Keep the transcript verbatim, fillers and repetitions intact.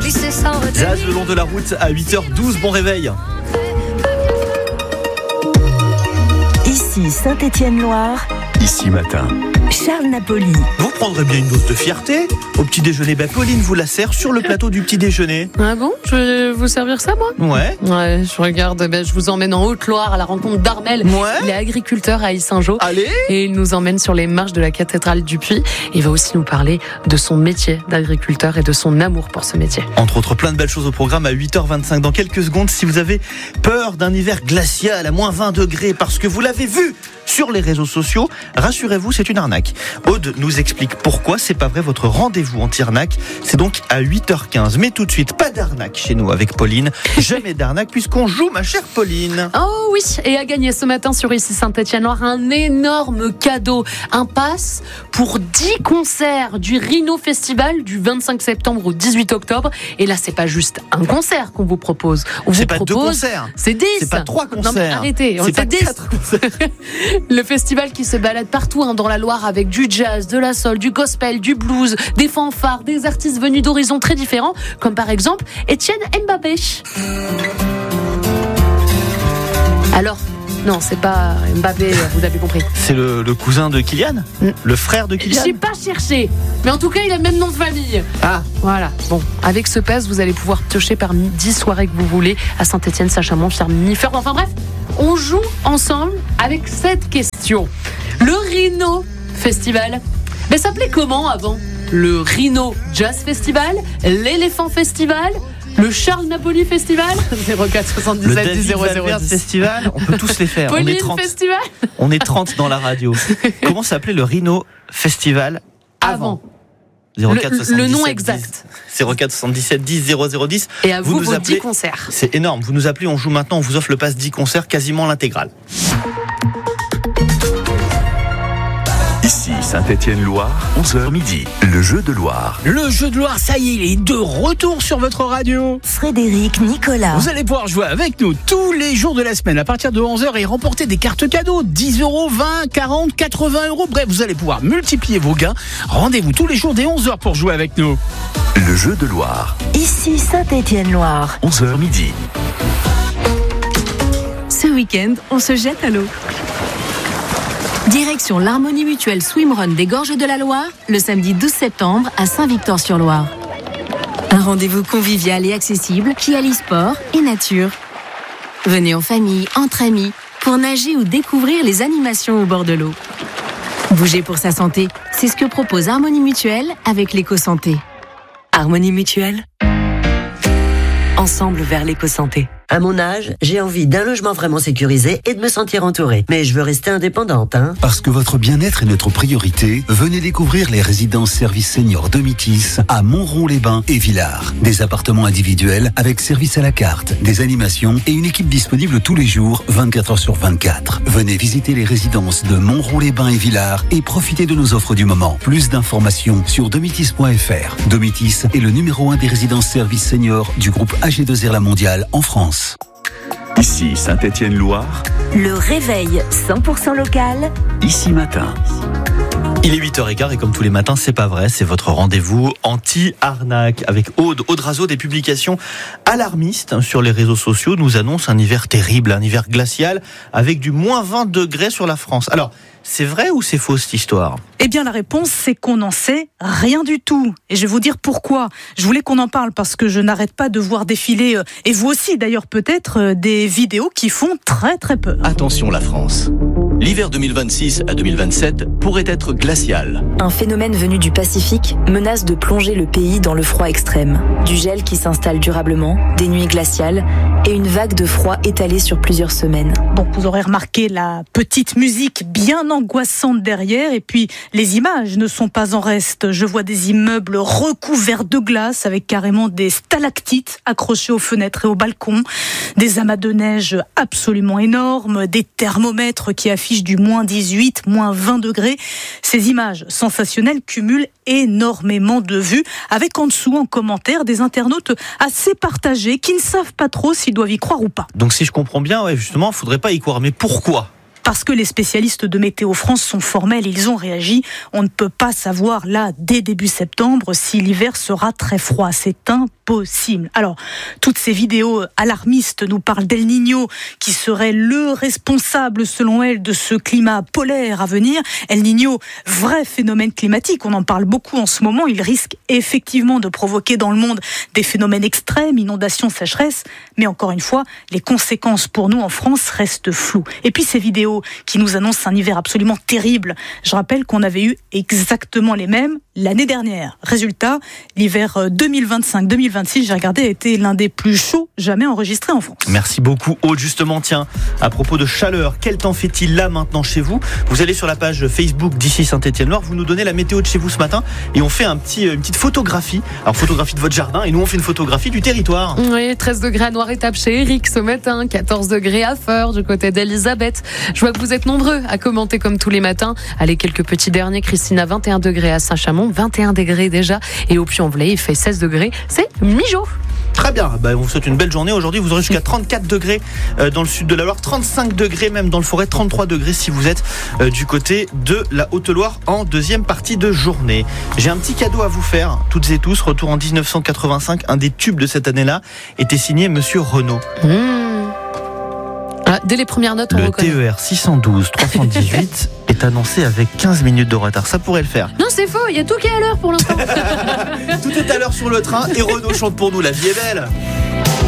glisser sans retenir. Zaz le long de la route à huit heures douze, bon réveil. Ici Saint-Étienne-Loire, Ici matin. Charles Napoli. Vous prendrez bien une dose de fierté au petit déjeuner. Ben, Pauline vous la sert sur le plateau du petit déjeuner. Ah bon? Je vais vous servir ça, moi? Ouais. Ouais, je regarde, ben, je vous emmène en Haute-Loire à la rencontre d'Armel. Ouais. Il est agriculteur à Issingeau. Allez. Et il nous emmène sur les marches de la cathédrale du Puy. Il va aussi nous parler de son métier d'agriculteur et de son amour pour ce métier. Entre autres, plein de belles choses au programme à huit heures vingt-cinq. Dans quelques secondes, si vous avez peur d'un hiver glacial à moins vingt degrés parce que vous l'avez vu sur les réseaux sociaux, rassurez-vous, c'est une arnaque. Aude nous explique pourquoi c'est pas vrai. Votre rendez-vous anti-arnaque, c'est donc à huit heures quinze. Mais tout de suite, pas d'arnaque chez nous avec Pauline. Jamais d'arnaque puisqu'on joue, ma chère Pauline. Oh oui, et à gagner ce matin sur Ici Saint-Étienne-Loire un énorme cadeau. Un pass pour dix concerts du Rhino Festival du vingt-cinq septembre au dix-huit octobre. Et là, c'est pas juste un concert qu'on vous propose. On C'est vous pas propose, deux concerts. C'est dix. C'est pas trois concerts. Non mais arrêtez, on C'est pas fait dix. quatre concerts. Le festival qui se balade partout hein, dans la Loire avec du jazz, de la soul, du gospel, du blues, des fanfares, des artistes venus d'horizons très différents, comme par exemple Etienne Mbappé. Alors, non, c'est pas Mbappé, vous avez compris. C'est le, le cousin de Kylian, Mm. le frère de Kylian. J'ai pas cherché, mais en tout cas, il a le même nom de famille. Ah, Voilà, bon, avec ce pass, vous allez pouvoir piocher parmi dix soirées que vous voulez à Saint-Étienne, Saint-Chamond, Firminy, Feur. Enfin bref, on joue ensemble avec cette question. Le Rhino Festival, mais ça s'appelait comment avant? Le Rhino Jazz Festival, l'Éléphant Festival, le Charles Napoli Festival, zéro quatre le soixante-dix-sept David dix zéro zéro Valverde dix. Festival, on peut tous les faire. on est Pauline trente. Festival On est trente dans la radio. Comment s'appelait le Rhino Festival avant. zéro quatre Le- le nom soixante-dix-sept exact. dix, zéro quatre soixante-dix-sept dix zéro zéro dix. Et à vous, nous vos appelez- dix concerts. C'est énorme. Vous nous appelez, on joue maintenant, on vous offre le pass dix concerts, quasiment l'intégrale. Ici Saint-Étienne-Loire, onze heures midi. Le jeu de Loire. Le jeu de Loire, ça y est, il est de retour sur votre radio. Frédéric Nicolas. Vous allez pouvoir jouer avec nous tous les jours de la semaine à partir de onze heures et remporter des cartes cadeaux. dix euros, vingt, quarante, quatre-vingts euros. Bref, vous allez pouvoir multiplier vos gains. Rendez-vous tous les jours dès onze heures pour jouer avec nous. Le jeu de Loire, Ici Saint-Étienne-Loire. onze heures midi. Ce week-end, on se jette à l'eau. Direction l'Harmonie Mutuelle Swimrun des Gorges de la Loire, le samedi douze septembre à Saint-Victor-sur-Loire. Un rendez-vous convivial et accessible qui allie sport et nature. Venez en famille, entre amis, pour nager ou découvrir les animations au bord de l'eau. Bouger pour sa santé, c'est ce que propose Harmonie Mutuelle avec l'éco-santé. Harmonie Mutuelle. Ensemble vers l'éco-santé. À mon âge, j'ai envie d'un logement vraiment sécurisé et de me sentir entourée. Mais je veux rester indépendante, hein. Parce que votre bien-être est notre priorité, venez découvrir les résidences services seniors Domitis à Montrond-les-Bains et Villars. Des appartements individuels avec service à la carte, des animations et une équipe disponible tous les jours, vingt-quatre heures sur vingt-quatre. Venez visiter les résidences de Montrond-les-Bains et Villars et profitez de nos offres du moment. Plus d'informations sur domitis point f r. Domitis est le numéro un des résidences services seniors du groupe A G deux R La Mondiale en France. Ici Saint-Étienne-Loire, Le réveil cent pour cent local. ici matin. Il est huit heures quinze et comme tous les matins, c'est pas vrai, c'est votre rendez-vous anti-arnaque avec Aude. Aude Razo, des publications alarmistes sur les réseaux sociaux nous annoncent un hiver terrible, un hiver glacial avec du moins vingt degrés sur la France. Alors, c'est vrai ou c'est faux cette histoire ? Eh bien, la réponse, c'est qu'on n'en sait rien du tout. Et je vais vous dire pourquoi. Je voulais qu'on en parle parce que je n'arrête pas de voir défiler, euh, et vous aussi d'ailleurs peut-être, euh, des vidéos qui font très très peur. Attention la France. L'hiver deux mille vingt-six à deux mille vingt-sept pourrait être glacial. Un phénomène venu du Pacifique menace de plonger le pays dans le froid extrême. Du gel qui s'installe durablement, des nuits glaciales et une vague de froid étalée sur plusieurs semaines. Bon, vous aurez remarqué la petite musique bien angoissante derrière et puis les images ne sont pas en reste. Je vois des immeubles recouverts de glace avec carrément des stalactites accrochées aux fenêtres et aux balcons, des amas de neige absolument énormes, des thermomètres qui affichent du moins dix-huit, moins vingt degrés. Ces images sensationnelles cumulent énormément de vues avec en dessous en commentaire des internautes assez partagés qui ne savent pas trop s'ils doivent y croire ou pas. Donc si je comprends bien, ouais, justement, il ne faudrait pas y croire. Mais pourquoi ? Parce que les spécialistes de Météo France sont formels, ils ont réagi. On ne peut pas savoir là, dès début septembre, si l'hiver sera très froid. C'est impossible. Alors, toutes ces vidéos alarmistes nous parlent d'El Niño, qui serait le responsable, selon elles, de ce climat polaire à venir. El Niño, vrai phénomène climatique, on en parle beaucoup en ce moment. Il risque effectivement de provoquer dans le monde des phénomènes extrêmes, inondations, sécheresse. Mais encore une fois, les conséquences pour nous en France restent floues. Et puis ces vidéos qui nous annoncent un hiver absolument terrible. Je rappelle qu'on avait eu exactement les mêmes l'année dernière. Résultat, l'hiver deux mille vingt-cinq deux mille vingt-six, j'ai regardé, a été l'un des plus chauds jamais enregistrés en France. Merci beaucoup Aude. Justement, tiens, à propos de chaleur, quel temps fait-il là maintenant chez vous? Vous allez sur la page Facebook d'ici Saint-Étienne-Loire, vous nous donnez la météo de chez vous ce matin et on fait un petit, une petite photographie. Alors photographie de votre jardin et nous on fait une photographie du territoire. Oui, treize degrés à Noir-Étape chez Eric ce matin, quatorze degrés à Feur du côté d'Elisabeth. Je vois que vous êtes nombreux à commenter comme tous les matins. Allez, quelques petits derniers. Christine à vingt et un degrés à Saint-Chamond, vingt et un degrés déjà. Et au Puy-en-Velay, il fait seize degrés. C'est mi-jour. Très bien, bah, on vous souhaite une belle journée. Aujourd'hui, vous aurez jusqu'à trente-quatre degrés euh, dans le sud de la Loire, trente-cinq degrés même dans le Forêt, trente-trois degrés si vous êtes euh, du côté de la Haute-Loire en deuxième partie de journée. J'ai un petit cadeau à vous faire, toutes et tous. Retour en dix-neuf cent quatre-vingt-cinq, un des tubes de cette année-là était signé Monsieur Renault. Mmh. Ah, dès les premières notes, on le reconnaît. T E R six cent douze trois cent dix-huit est annoncé avec quinze minutes de retard. Ça pourrait le faire. Non, c'est faux, il y a tout qui est à l'heure pour l'instant. Tout est à l'heure sur le train et Renault chante pour nous. La vie est belle.